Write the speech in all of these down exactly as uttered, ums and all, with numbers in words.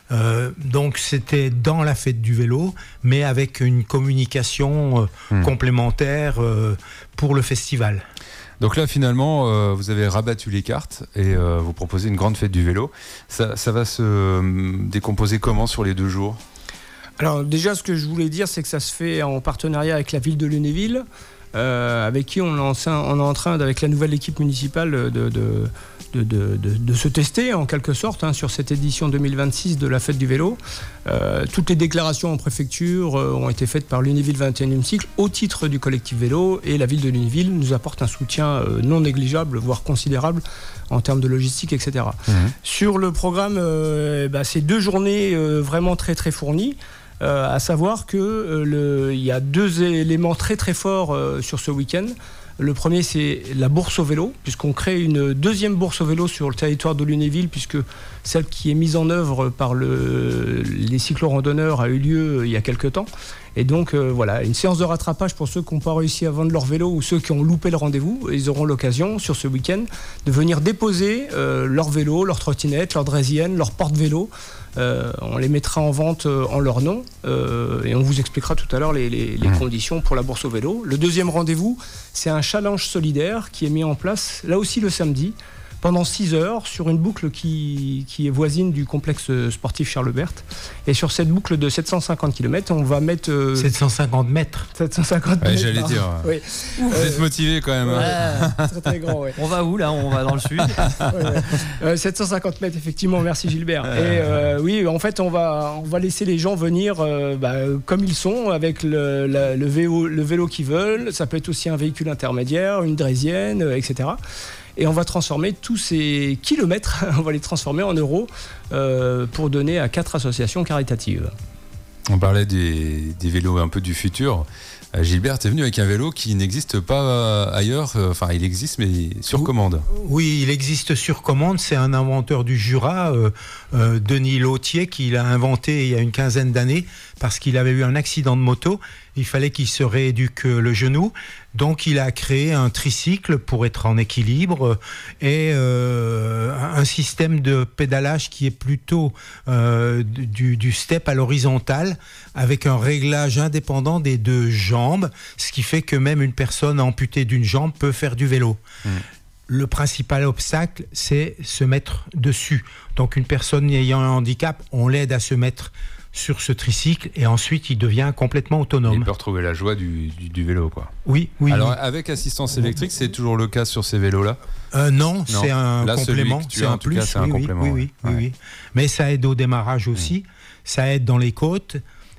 Euh, donc c'était dans la fête du vélo, mais avec une communication euh, mmh. complémentaire euh, pour le festival. Donc là, finalement, euh, vous avez rabattu les cartes et euh, vous proposez une grande fête du vélo. Ça, ça va se euh, décomposer comment sur les deux jours ? Alors déjà, ce que je voulais dire, c'est que ça se fait en partenariat avec la ville de Lunéville, euh, avec qui on est, en, on est en train, avec la nouvelle équipe municipale, de, de, de, de, de, de se tester en quelque sorte hein, sur cette édition deux mille vingt-six de la fête du vélo. Euh, toutes les déclarations en préfecture euh, ont été faites par Lunéville vingt et unième cycle au titre du collectif vélo, et la ville de Lunéville nous apporte un soutien euh, non négligeable, voire considérable en termes de logistique, et cetera. Mmh. Sur le programme, euh, bah, c'est deux journées euh, vraiment très très fournies. Euh, à savoir qu'il euh, y a deux éléments très très forts euh, sur ce week-end. Le premier, c'est la bourse au vélo, puisqu'on crée une deuxième bourse au vélo sur le territoire de Lunéville, puisque celle qui est mise en œuvre par le, les cyclo-randonneurs a eu lieu il y a quelques temps. Et donc, euh, voilà, une séance de rattrapage pour ceux qui n'ont pas réussi à vendre leur vélo ou ceux qui ont loupé le rendez-vous. Ils auront l'occasion, sur ce week-end, de venir déposer euh, leur vélo, leur trottinette, leur draisienne, leur porte-vélo. Euh, on les mettra en vente euh, en leur nom euh, et on vous expliquera tout à l'heure les, les, les mmh. conditions pour la bourse au vélo. Le deuxième rendez-vous, c'est un challenge solidaire qui est mis en place, là aussi le samedi, pendant six heures sur une boucle qui, qui est voisine du complexe sportif Charles Berthe. Et sur cette boucle de sept cent cinquante kilomètres, on va mettre... Euh, sept cent cinquante mètres sept cent cinquante ouais, mètres. J'allais dire. Oui. Vous euh, êtes motivé quand même. Ouais. Très très grand, ouais. On va où là ? On va dans le sud. ouais, ouais. Euh, sept cent cinquante mètres, effectivement, merci Gilbert. Et euh, oui, en fait, on va, on va laisser les gens venir euh, bah, comme ils sont, avec le, la, le, vélo, le vélo qu'ils veulent. Ça peut être aussi un véhicule intermédiaire, une draisienne, euh, et cetera. Et on va transformer tous ces kilomètres, on va les transformer en euros euh, pour donner à quatre associations caritatives. On parlait des, des vélos un peu du futur. Euh, Gilbert est venu avec un vélo qui n'existe pas ailleurs, enfin il existe mais sur commande. Oui, il existe sur commande, c'est un inventeur du Jura, euh, euh, Denis Lautier, qui l'a inventé il y a une quinzaine d'années parce qu'il avait eu un accident de moto, il fallait qu'il se rééduque le genou, donc il a créé un tricycle pour être en équilibre et euh, un système de pédalage qui est plutôt euh, du, du step à l'horizontale avec un réglage indépendant des deux jambes, ce qui fait que même une personne amputée d'une jambe peut faire du vélo. Mmh. Le principal obstacle, c'est se mettre dessus. Donc une personne ayant un handicap, on l'aide à se mettre sur ce tricycle et ensuite il devient complètement autonome. Il peut retrouver la joie du, du, du vélo, quoi. Oui, oui. Alors oui. avec assistance électrique, c'est toujours le cas sur ces vélos-là ? euh, non, non, c'est un Là, complément, c'est un plus. Cas, c'est oui, un oui, complément. Oui, ouais. oui, oui, ouais. oui. Mais ça aide au démarrage aussi, mmh. ça aide dans les côtes.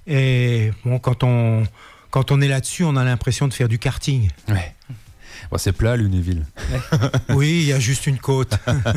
Et bon, quand on quand on est là-dessus, on a l'impression de faire du karting. Ouais. Bon, c'est plat, Lunéville. Oui, il y a juste une côte.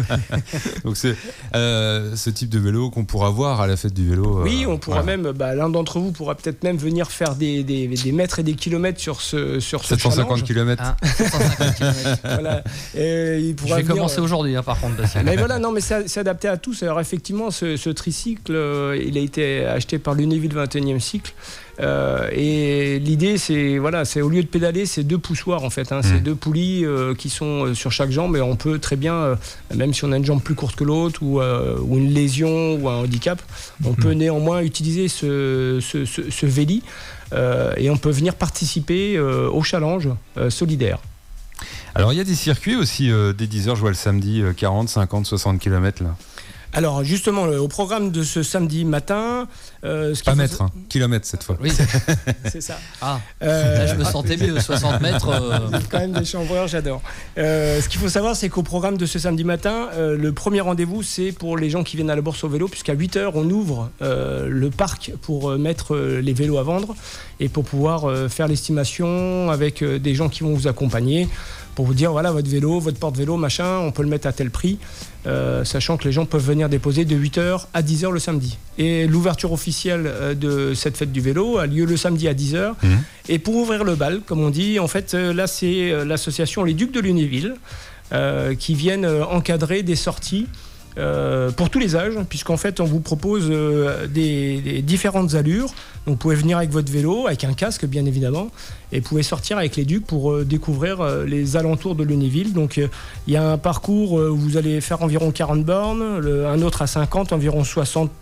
Donc c'est euh, ce type de vélo qu'on pourra voir à la fête du vélo. Euh, oui, on pourra voilà. même, bah, l'un d'entre vous pourra peut-être même venir faire des, des, des mètres et des kilomètres sur ce sur ce sept cent cinquante challenge. kilomètres. Ah, sept cent cinquante kilomètres. Voilà. Et il pourra Je vais venir, commencer euh... aujourd'hui, hein, par contre. Mais voilà, non, mais c'est, c'est adapté à tous. Alors effectivement, ce, ce tricycle, euh, il a été acheté par Lunéville vingt et unième cycle. Euh, et l'idée, c'est voilà, c'est au lieu de pédaler, c'est deux poussoirs en fait. Hein, mmh. C'est deux poulies euh, qui sont euh, sur chaque jambe, et on peut très bien, euh, même si on a une jambe plus courte que l'autre ou, euh, ou une lésion ou un handicap, on mmh. peut néanmoins utiliser ce, ce, ce, ce véli euh, et on peut venir participer euh, au challenge euh, solidaire. Alors il y a des circuits aussi euh, dès dix heures, je vois le samedi, euh, quarante, cinquante, soixante kilomètres là. Alors justement, au programme de ce samedi matin... Euh, ce Pas faut... mètres, hein, kilomètres cette fois. Oui, c'est ça. Ah, euh... là je me sentais mieux, soixante mètres. Euh... Quand même des chambreurs, j'adore. Euh, ce qu'il faut savoir, c'est qu'au programme de ce samedi matin, euh, le premier rendez-vous, c'est pour les gens qui viennent à la bourse au vélo, puisqu'à huit heures, on ouvre euh, le parc pour euh, mettre euh, les vélos à vendre et pour pouvoir euh, faire l'estimation avec euh, des gens qui vont vous accompagner pour vous dire, voilà, votre vélo, votre porte-vélo, machin, on peut le mettre à tel prix, euh, sachant que les gens peuvent venir déposer de huit heures à dix heures le samedi. Et l'ouverture officielle euh, de cette fête du vélo a lieu le samedi à dix heures. Mmh. Et pour ouvrir le bal, comme on dit, en fait, euh, là, c'est euh, l'association Les Ducs de Lunéville euh, qui viennent euh, encadrer des sorties Euh, pour tous les âges, puisqu'en fait on vous propose euh, des, des différentes allures. Donc vous pouvez venir avec votre vélo, avec un casque bien évidemment, et vous pouvez sortir avec les Ducs pour euh, découvrir euh, les alentours de Lunéville. Donc il euh, y a un parcours euh, où vous allez faire environ quarante bornes, le, un autre à cinquante, environ soixante